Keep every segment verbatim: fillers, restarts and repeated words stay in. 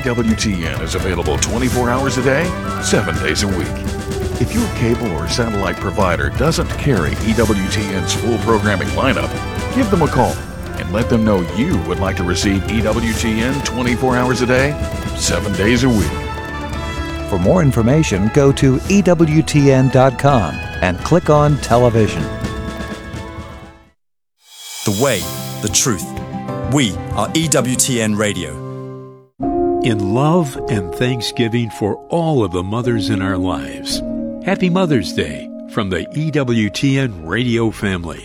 W T N is available twenty-four hours a day, seven days a week. If your cable or satellite provider doesn't carry E W T N's full programming lineup, give them a call and let them know you would like to receive E W T N twenty-four hours a day, seven days a week. For more information, go to E W T N dot com and click on Television. The way, the truth. We are E W T N Radio. In love and thanksgiving for all of the mothers in our lives, Happy Mother's Day from the E W T N Radio family.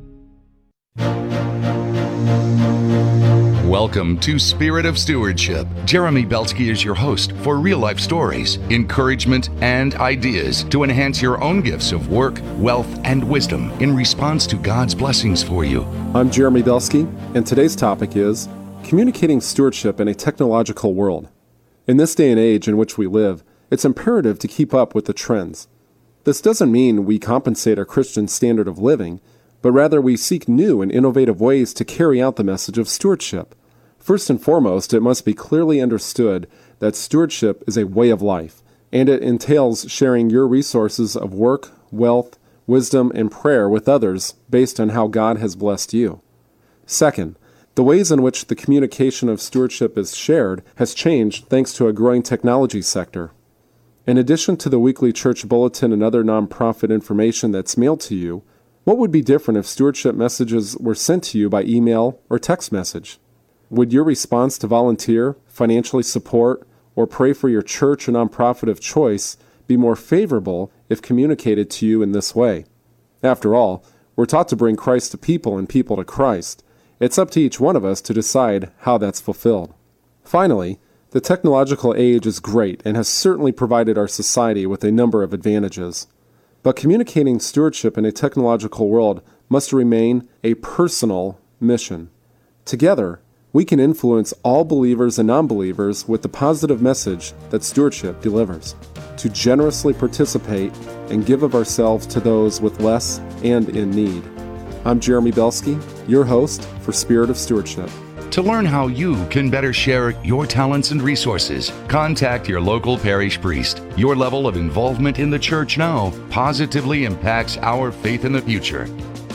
Welcome to Spirit of Stewardship. Jeremy Belsky is your host for real-life stories, encouragement, and ideas to enhance your own gifts of work, wealth, and wisdom in response to God's blessings for you. I'm Jeremy Belsky, and today's topic is communicating stewardship in a technological world. In this day and age in which we live, it's imperative to keep up with the trends. This doesn't mean we compensate our Christian standard of living, but rather we seek new and innovative ways to carry out the message of stewardship. First and foremost, it must be clearly understood that stewardship is a way of life, and it entails sharing your resources of work, wealth, wisdom, and prayer with others based on how God has blessed you. Second, the ways in which the communication of stewardship is shared has changed thanks to a growing technology sector. In addition to the weekly church bulletin and other nonprofit information that's mailed to you, what would be different if stewardship messages were sent to you by email or text message? Would your response to volunteer, financially support, or pray for your church or nonprofit of choice be more favorable if communicated to you in this way? After all, we're taught to bring Christ to people and people to Christ. It's up to each one of us to decide how that's fulfilled. Finally, the technological age is great and has certainly provided our society with a number of advantages. But communicating stewardship in a technological world must remain a personal mission. Together, we can influence all believers and non-believers with the positive message that stewardship delivers, to generously participate and give of ourselves to those with less and in need. I'm Jeremy Belsky, your host for Spirit of Stewardship. To learn how you can better share your talents and resources, contact your local parish priest. Your level of involvement in the church now positively impacts our faith in the future.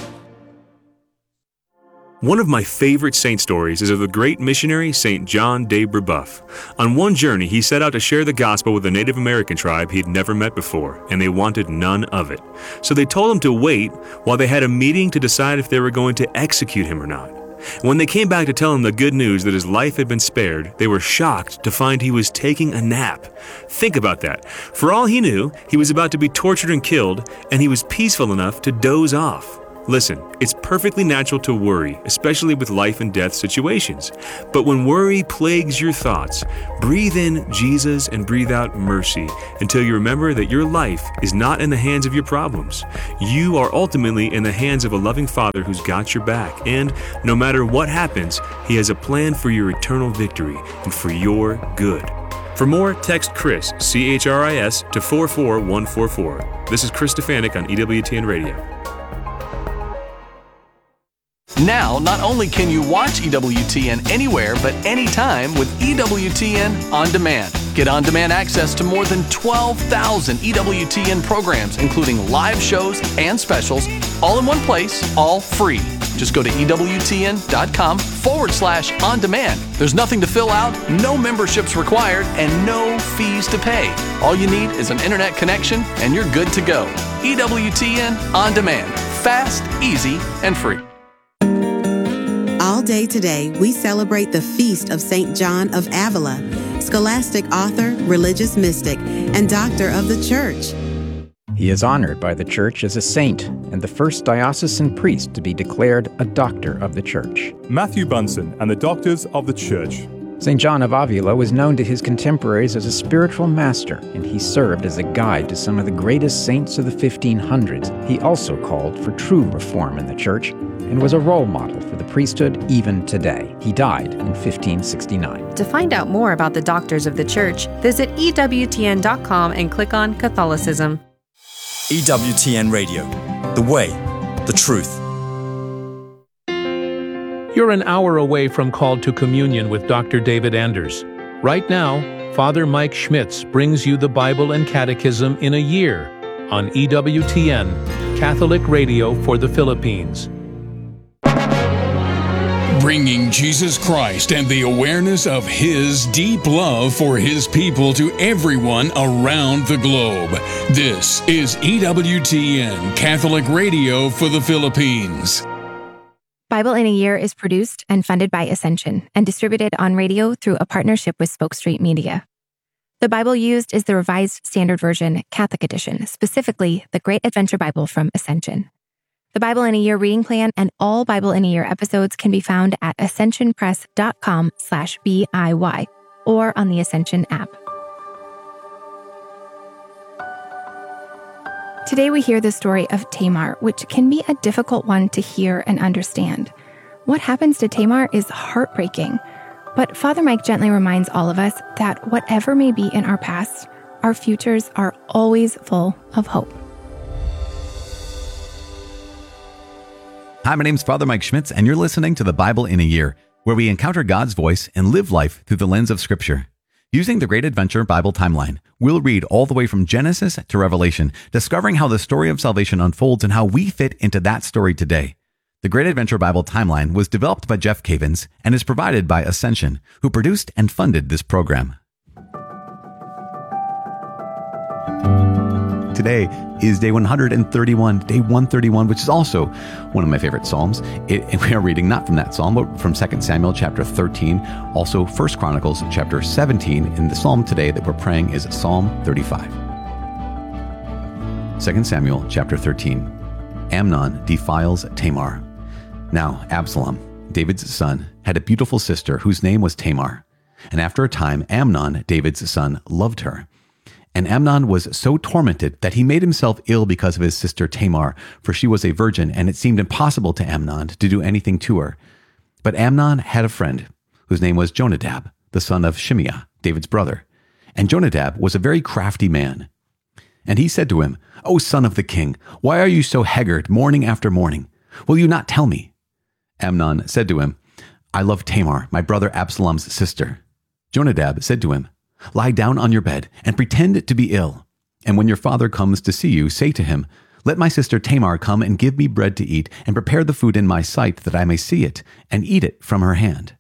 One of my favorite saint stories is of the great missionary Saint John de Brebeuf. On one journey, he set out to share the gospel with a Native American tribe he'd never met before, and they wanted none of it. So they told him to wait while they had a meeting to decide if they were going to execute him or not. When they came back to tell him the good news that his life had been spared, they were shocked to find he was taking a nap. Think about that. For all he knew, he was about to be tortured and killed, and he was peaceful enough to doze off. Listen, it's perfectly natural to worry, especially with life and death situations. But when worry plagues your thoughts, breathe in Jesus and breathe out mercy until you remember that your life is not in the hands of your problems. You are ultimately in the hands of a loving Father who's got your back. And no matter what happens, He has a plan for your eternal victory and for your good. For more, text Chris, C H R I S, to four four one four four. This is Chris Stefanik on E W T N Radio. Now, not only can you watch E W T N anywhere but anytime with E W T N On Demand. Get on-demand access to more than twelve thousand E W T N programs, including live shows and specials, all in one place, all free. Just go to EWTN.com forward slash on demand. There's nothing to fill out, no memberships required, and no fees to pay. All you need is an internet connection, and you're good to go. E W T N On Demand. Fast, easy, and free. All day today, we celebrate the feast of Saint John of Avila, scholastic author, religious mystic, and doctor of the Church. He is honored by the Church as a saint and the first diocesan priest to be declared a doctor of the Church. Matthew Bunsen and the Doctors of the Church. Saint John of Avila was known to his contemporaries as a spiritual master, and he served as a guide to some of the greatest saints of the fifteen hundreds. He also called for true reform in the Church and was a role model for the priesthood even today. He died in fifteen sixty-nine. To find out more about the Doctors of the Church, visit E W T N dot com and click on Catholicism. E W T N Radio. The way, the truth. You're an hour away from Called to Communion with Doctor David Anders. Right now, Father Mike Schmitz brings you the Bible and Catechism in a year on E W T N, Catholic Radio for the Philippines. Bringing Jesus Christ and the awareness of His deep love for His people to everyone around the globe. This is E W T N, Catholic Radio for the Philippines. Bible in a Year is produced and funded by Ascension and distributed on radio through a partnership with Spoke Street Media. The Bible used is the Revised Standard Version Catholic Edition, specifically the Great Adventure Bible from Ascension. The Bible in a Year reading plan and all Bible in a Year episodes can be found at ascensionpress.com slash BIY or on the Ascension app. Today we hear the story of Tamar, which can be a difficult one to hear and understand. What happens to Tamar is heartbreaking, but Father Mike gently reminds all of us that whatever may be in our past, our futures are always full of hope. Hi, my name's Father Mike Schmitz, and you're listening to the Bible in a Year, where we encounter God's voice and live life through the lens of Scripture. Using the Great Adventure Bible timeline, we'll read all the way from Genesis to Revelation, discovering how the story of salvation unfolds and how we fit into that story today. The Great Adventure Bible timeline was developed by Jeff Cavins and is provided by Ascension, who produced and funded this program. Today is day one hundred thirty-one, day one thirty-one, which is also one of my favorite Psalms. It, and we are reading not from that Psalm, but from Second Samuel chapter thirteen, also First Chronicles chapter seventeen, and the Psalm today that we're praying is Psalm thirty-five. Second Samuel chapter thirteen. Amnon defiles Tamar. Now Absalom, David's son, had a beautiful sister whose name was Tamar. And after a time, Amnon, David's son, loved her. And Amnon was so tormented that he made himself ill because of his sister Tamar, for she was a virgin, and it seemed impossible to Amnon to do anything to her. But Amnon had a friend, whose name was Jonadab, the son of Shimeah, David's brother. And Jonadab was a very crafty man. And he said to him, "O son of the king, why are you so haggard morning after morning? Will you not tell me?" Amnon said to him, "I love Tamar, my brother Absalom's sister." Jonadab said to him, "Lie down on your bed and pretend to be ill. And when your father comes to see you, say to him, 'Let my sister Tamar come and give me bread to eat and prepare the food in my sight that I may see it and eat it from her hand.'"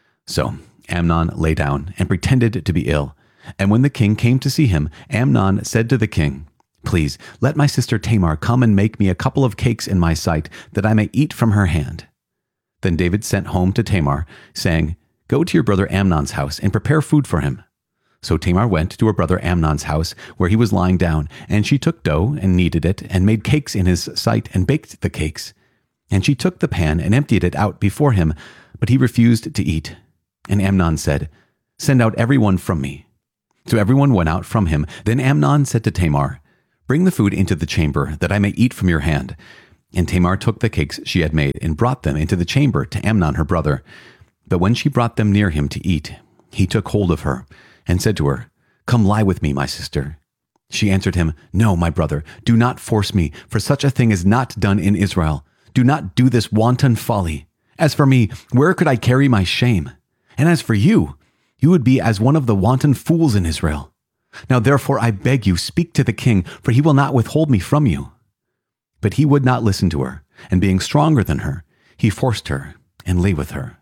So Amnon lay down and pretended to be ill. And when the king came to see him, Amnon said to the king, "Please, let my sister Tamar come and make me a couple of cakes in my sight that I may eat from her hand." Then David sent home to Tamar, saying, "Go to your brother Amnon's house and prepare food for him." So Tamar went to her brother Amnon's house, where he was lying down, and she took dough and kneaded it, and made cakes in his sight, and baked the cakes. And she took the pan and emptied it out before him, but he refused to eat. And Amnon said, "Send out everyone from me." So everyone went out from him. Then Amnon said to Tamar, "Bring the food into the chamber, that I may eat from your hand." And Tamar took the cakes she had made, and brought them into the chamber to Amnon her brother. But when she brought them near him to eat, he took hold of her, and said to her, "Come lie with me, my sister." She answered him, "No, my brother, do not force me, for such a thing is not done in Israel. Do not do this wanton folly. As for me, where could I carry my shame? And as for you, you would be as one of the wanton fools in Israel. Now therefore I beg you, speak to the king, for he will not withhold me from you." But he would not listen to her, and being stronger than her, he forced her and lay with her.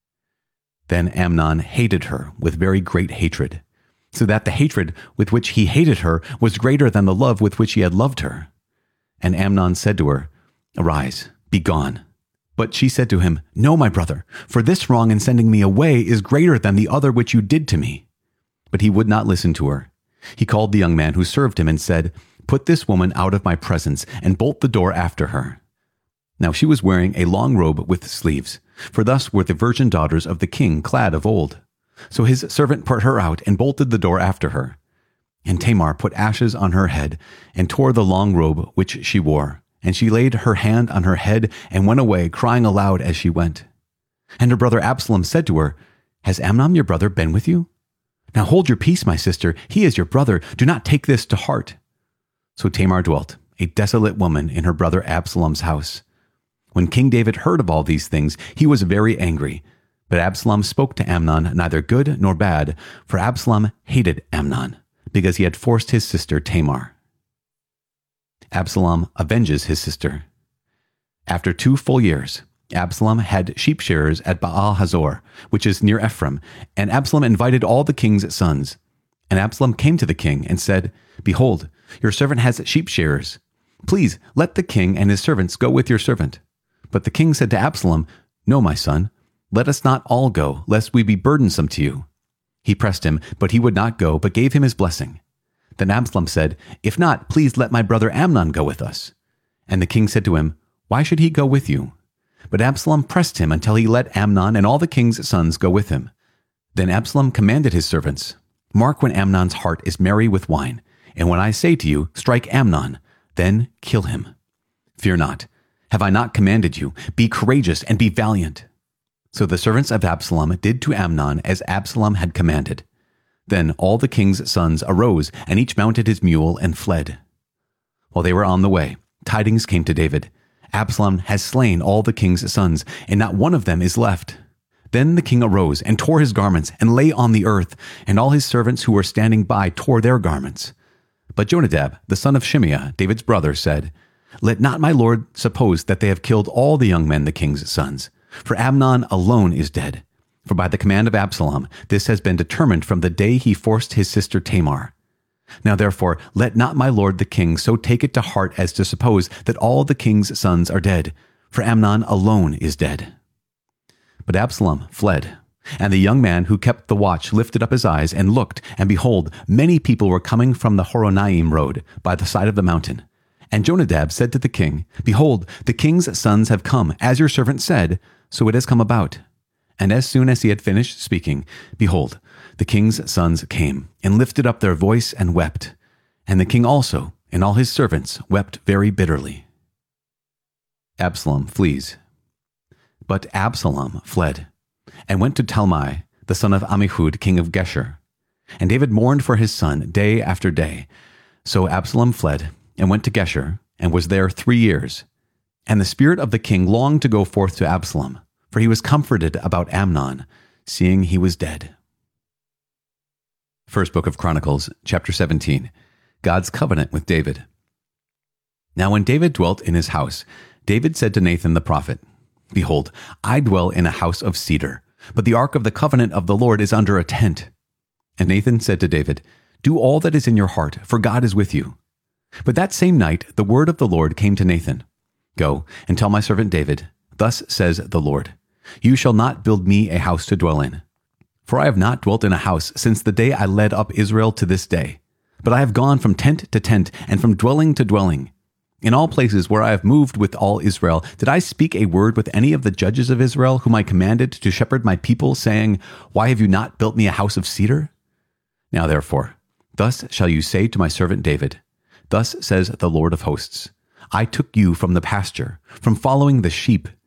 Then Amnon hated her with very great hatred, so that the hatred with which he hated her was greater than the love with which he had loved her. And Amnon said to her, "Arise, be gone." But she said to him, "No, my brother, for this wrong in sending me away is greater than the other which you did to me." But he would not listen to her. He called the young man who served him and said, "Put this woman out of my presence, and bolt the door after her." Now she was wearing a long robe with sleeves, for thus were the virgin daughters of the king clad of old. So his servant put her out and bolted the door after her. And Tamar put ashes on her head, and tore the long robe which she wore. And she laid her hand on her head, and went away, crying aloud as she went. And her brother Absalom said to her, "Has Amnon your brother been with you? Now hold your peace, my sister. He is your brother. Do not take this to heart." So Tamar dwelt, a desolate woman, in her brother Absalom's house. When King David heard of all these things, he was very angry. But Absalom spoke to Amnon neither good nor bad, for Absalom hated Amnon, because he had forced his sister Tamar. Absalom avenges his sister. After two full years, Absalom had sheep shearers at Baal Hazor, which is near Ephraim, and Absalom invited all the king's sons. And Absalom came to the king and said, Behold, your servant has sheep shearers. Please let the king and his servants go with your servant. But the king said to Absalom, No, my son, let us not all go, lest we be burdensome to you. He pressed him, but he would not go, but gave him his blessing. Then Absalom said, If not, please let my brother Amnon go with us. And the king said to him, Why should he go with you? But Absalom pressed him until he let Amnon and all the king's sons go with him. Then Absalom commanded his servants, Mark when Amnon's heart is merry with wine, and when I say to you, Strike Amnon, then kill him. Fear not. Have I not commanded you? Be courageous and be valiant. So the servants of Absalom did to Amnon as Absalom had commanded. Then all the king's sons arose, and each mounted his mule and fled. While they were on the way, tidings came to David. Absalom has slain all the king's sons, and not one of them is left. Then the king arose and tore his garments and lay on the earth, and all his servants who were standing by tore their garments. But Jonadab, the son of Shimeah, David's brother, said, Let not my lord suppose that they have killed all the young men, the king's sons, for Amnon alone is dead. For by the command of Absalom, this has been determined from the day he forced his sister Tamar. Now therefore, let not my lord the king so take it to heart as to suppose that all the king's sons are dead, for Amnon alone is dead. But Absalom fled, and the young man who kept the watch lifted up his eyes and looked, and behold, many people were coming from the Horonaim road by the side of the mountain. And Jonadab said to the king, Behold, the king's sons have come, as your servant said, so it has come about. And as soon as he had finished speaking, behold, the king's sons came, and lifted up their voice and wept. And the king also, and all his servants, wept very bitterly. Absalom flees. But Absalom fled, and went to Talmai, the son of Ammihud, king of Geshur. And David mourned for his son day after day. So Absalom fled, and went to Geshur, and was there three years. And the spirit of the king longed to go forth to Absalom, for he was comforted about Amnon, seeing he was dead. First Book of Chronicles, chapter seventeen, God's covenant with David. Now when David dwelt in his house, David said to Nathan the prophet, Behold, I dwell in a house of cedar, but the ark of the covenant of the Lord is under a tent. And Nathan said to David, Do all that is in your heart, for God is with you. But that same night the word of the Lord came to Nathan. Go and tell my servant David, Thus says the Lord, You shall not build me a house to dwell in. For I have not dwelt in a house since the day I led up Israel to this day. But I have gone from tent to tent, and from dwelling to dwelling. In all places where I have moved with all Israel, did I speak a word with any of the judges of Israel, whom I commanded to shepherd my people, saying, Why have you not built me a house of cedar? Now therefore, thus shall you say to my servant David, Thus says the Lord of hosts, I took you from the pasture, from following the sheep,